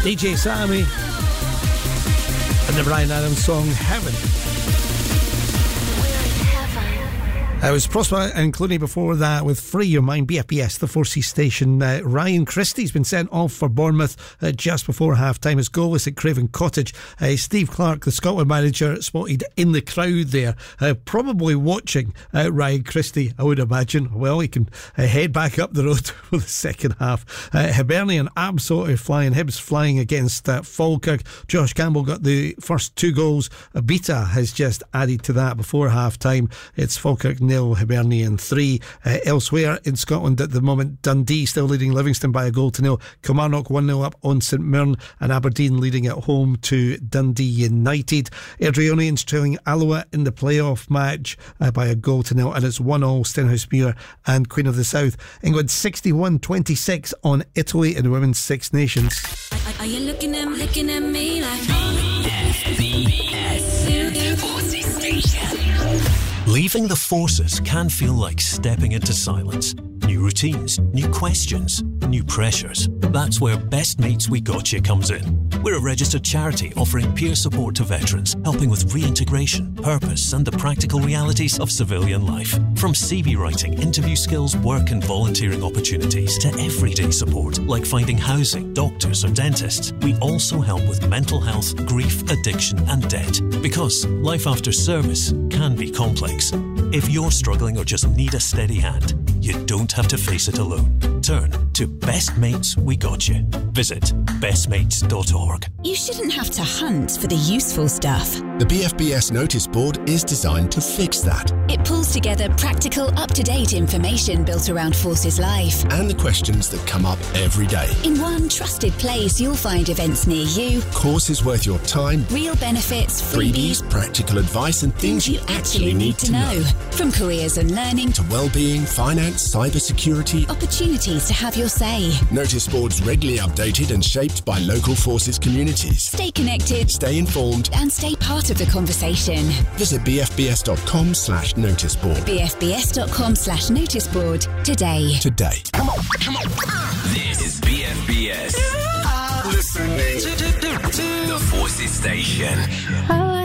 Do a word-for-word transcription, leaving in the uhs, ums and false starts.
D J Sammy and the Bryan Adams song Heaven. Uh, it was Prosper and Clooney before that with Free Your Mind, B F B S, the Forces station. Uh, Ryan Christie's been sent off for Bournemouth uh, just before half time. His goal was at Craven Cottage. Uh, Steve Clark, the Scotland manager, spotted in the crowd there, uh, probably watching uh, Ryan Christie, I would imagine. Well, he can uh, head back up the road for the second half. Uh, Hibernian absolutely flying. Hibs flying against uh, Falkirk. Josh Campbell got the first two goals. Abita has just added to that before half time. It's Falkirk nil, Hibernian three. Uh, elsewhere in Scotland at the moment, Dundee still leading Livingston by a goal to nil. Kilmarnock one nil up on St Mirren, and Aberdeen leading at home to Dundee United. Airdrieonians trailing Alloa in the playoff match uh, by a goal to nil, and it's one all Stenhousemuir and Queen of the South. England sixty-one twenty-six on Italy in the Women's Six Nations. Are you looking at, looking at me like B F B S, the Forces Station? Leaving the forces can feel like stepping into silence. New routines, new questions, new pressures. That's where Best Mates We Got You comes in. We're a registered charity offering peer support to veterans, helping with reintegration, purpose and the practical realities of civilian life. From C V writing, interview skills, work and volunteering opportunities to everyday support like finding housing, doctors or dentists. We also help with mental health, grief, addiction and debt. Because life after service can be complex. If you're struggling or just need a steady hand, you don't have to face it alone. Turn to Best Mates We Got You. Visit best mates dot org. You shouldn't have to hunt for the useful stuff. The B F B S notice board is designed to fix that. It pulls together practical, up-to-date information built around Forces Life. And the questions that come up every day. In one trusted place, you'll find events near you, courses worth your time, real benefits, freebies, freebies, practical advice and things, things you actually need to know. know. From careers and learning to well-being, finance, cyber security, opportunities to have your say. Notice boards regularly updated and shaped by local forces communities. Stay connected, stay informed and stay part of the conversation. Visit b f b s dot com slash notice board. b f b s dot com slash notice board today. Today. Come on, come on. This is B F B S. Listening to the Forces Station.